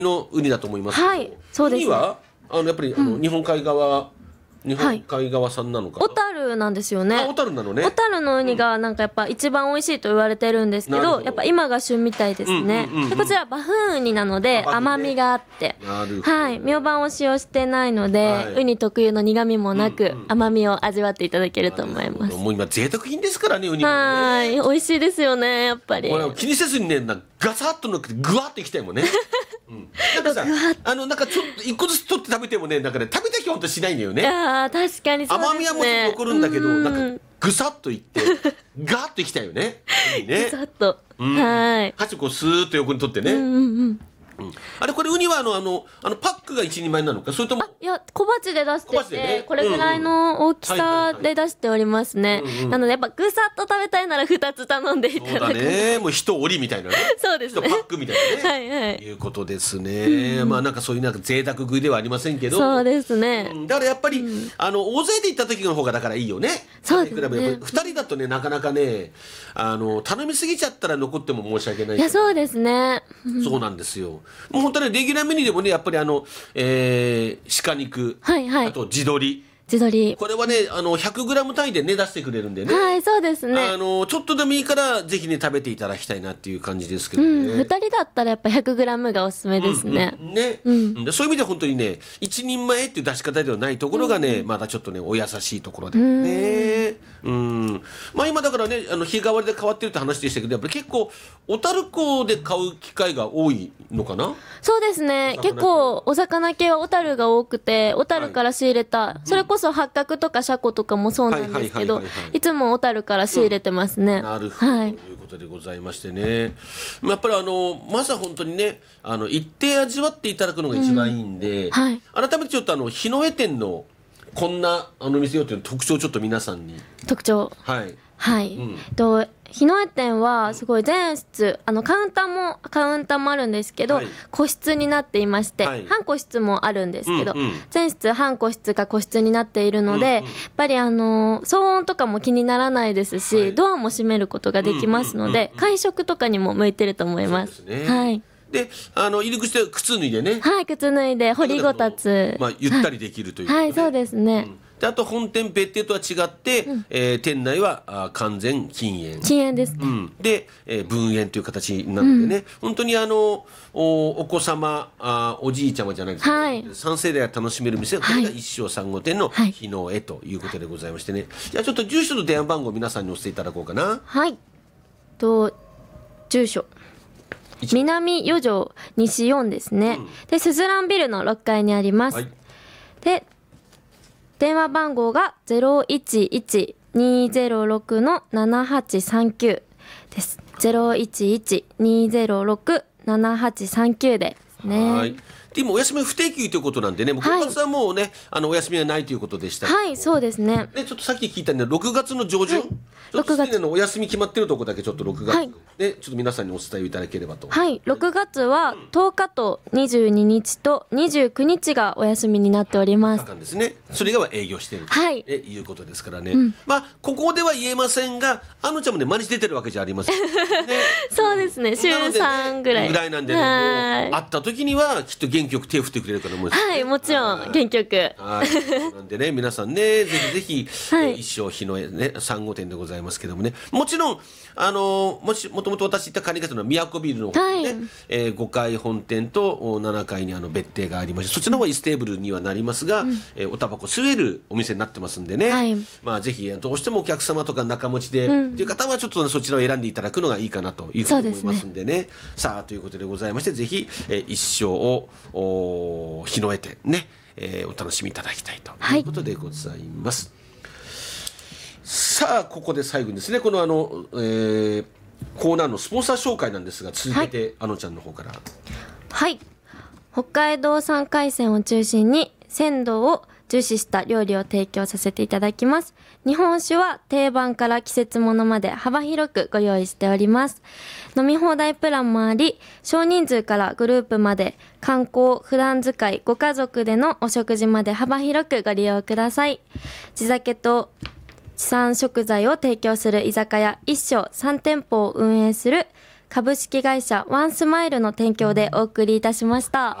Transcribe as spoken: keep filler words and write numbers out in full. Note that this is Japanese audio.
のウニだと思いますけど、 はい、そうですね。 ウニはあのやっぱりあの、うん、日本海側日本海側産なのかな、 小樽なんですよね。 あ、小樽なのね。 小樽のウニがなんかやっぱ一番美味しいと言われてるんですけど、うん、やっぱ今が旬みたいですね、うんうんうんうん、でこちらバフンウニなので甘みがあって、 なるほど、 はい、ミョウバンを使用してないので、はい、ウニ特有の苦みもなく、うんうん、甘みを味わっていただけると思います。 もう今贅沢品ですからね、ウニもね。 はい、美味しいですよね、やっぱり。 気にせずにね、ガサッとのっけてグワッといきたいもんねうん、なんかさ、あのなんかちょっと一個ずつ取って食べてもね、なんかね、食べた気はほんとしないんだよね。 ああ、確かにそうですね。 甘みはもちろん残るんだけど、なんかぐさっといってガーッといきたいよね。いいね。 ぐさっと、 うん、はい。箸こうスーッと横に取ってね。うんうんうんうん、あれこれウニはあのあのあのパックが一人前なのか、それとも。 いや小鉢で出してて、ね、これぐらいの大きさで出しておりますね。なのでやっぱぐさっと食べたいならふたつ頼んでいただく。 そうだね、もう一折りみたいなね。 そうですね。 一パックみたいなね。はいはい。いうことですね。うん、まあなんかそういうなんか贅沢食いではありませんけど。 そうですね。 うん、だからやっぱり、うん、あの大勢で行った時の方がだからいいよね。 そうですね。 二人だとねなかなかね、あの頼みすぎちゃったら残っても申し訳ない。 いやそうですね。 うん、そうなんですよ。もう本当にレギュラーメニューでもねやっぱりあの、えー、鹿肉、 はいはい、 あと地鶏。 地鶏これはねあの ひゃくグラム 単位でね出してくれるんでね。 はい、そうですね。 あのちょっとでもいいからぜひね食べていただきたいなっていう感じですけどね。 うん、ふたりだったらやっぱ ひゃくグラム がおすすめですね。 うんうん、ね、うん、そういう意味では本当にね一人前っていう出し方ではないところがね、うん、まだちょっとねお優しいところでね。うん、うん、まあ今だからねあの日替わりで変わってるって話でしたけどやっぱり結構小樽港で買う機会が多いのかな。 そうですね、結構お魚系は小樽が多くて小樽から仕入れた、はい、それこそ八角とかシャコとかもそうなんですけどいつも小樽から仕入れてますね、うん、 なるほど、はい、ということでございましてね、やっぱりあのまずは本当にねあの一定味わっていただくのが一番いいんで、うん、はい、改めてちょっとあの日の江店のこんなあの店よという特徴をちょっと皆さんに。 特徴、 はいはい、うん、と日の江店はすごい全室あのカウンターもカウンターもあるんですけど、はい、個室になっていまして、はい、半個室もあるんですけど、うんうん、全室半個室か個室になっているので、うんうん、やっぱりあの騒音とかも気にならないですし、はい、ドアも閉めることができますので、うんうんうんうん、会食とかにも向いてると思います。 そうですね、はい、であの入り口で靴脱いでね、 はい、靴脱いで掘りごたつ、 まあ、ゆったりできるという、ね、 はい、はい、そうですね、うん、 であと本店別店とは違って、うん、えー、店内はあ完全禁煙禁煙ですね、 うん、で、えー、分煙という形なのでね、うん、本当にあの お, お子様あおじいちゃまじゃないですか、はい、さん世代が楽しめる店がこれが一生さん号店の日の江ということでございましてね、はい、じゃあちょっと住所と電話番号皆さんにお伝えいただこうかな。 はい、と住所南四条西よんですね、うん、でスズランビルのろっかいにあります、はい、で電話番号が ゼロいちいちにーゼロろく のななはちさんきゅうです。ゼロいちいちにーゼロろく ななはちさんきゅうですね。 はい、で今お休み不定休ということなんでね、もうごがつはもうね、はい、あのお休みはないということでした。 はい、そうですね。 でちょっとさっき聞いたね、ろくがつの上旬、はい、ちょっとすでにのお休み決まってるところだけちょっとろくがつ、はい、でちょっと皆さんにお伝えいただければと。 はい、ろくがつはとおかとにじゅうににちとにじゅうくにちがお休みになっております。 ですね、それ以外は営業していると、 はい、 えいうことですからね、うん、まあここでは言えませんが、あのちゃんもね毎日出てるわけじゃありません、ね、 そうですね、週さんぐらい、 ね、ぐらいなんでね、もう会った時にはきっと元気よく手を振ってくれるからもう、ね、 はい、もちろん元気よく、 はい、なんでね皆さんねぜひぜひ、はい、えー、一生日の江ねさん号店でございますけどもね、もちろんあのー、もしもともと私行った管理方の都ビルの方にね、はい、えー、ごかい本店とななかいにあの別邸がありまして、そっちの方はイステーブルにはなりますが、うん、えー、おタバコ吸えるお店になってますんでね、はい、まあぜひどうしてもお客様とか仲持ちで、うん、っていう方はちょっと、ね、そちらを選んでいただくのがいいかなというふうに思いますんでね、さあということでございまして、ぜひ、えー、一生を日の江店ね、えー、お楽しみいただきたいということでございます、はい、さあここで最後にですね、このあの、えー、コーナーのスポンサー紹介なんですが、続けて、はい、あのちゃんの方から。 はい、北海道産海鮮を中心に鮮度を重視した料理を提供させていただきます。日本酒は定番から季節物まで幅広くご用意しております。飲み放題プランもあり、少人数からグループまで観光、普段使い、ご家族でのお食事まで幅広くご利用ください。地酒と地産食材を提供する居酒屋一升さん店舗を運営する株式会社ワンスマイルの提供でお送りいたしました。